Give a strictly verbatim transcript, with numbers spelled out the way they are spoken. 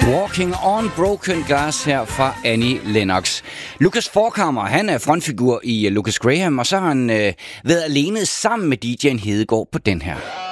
Walking on Broken Glass her fra Annie Lennox. Lucas Forchhammer, han er frontfigur i Lucas Graham, og så har han øh, været alene sammen med D J'en Hedegaard på den her.